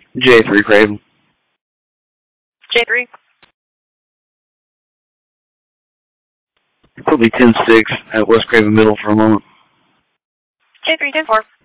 J3 Craven. J3. Put me 10-6 at West Craven Middle for a moment. J3, 10-4.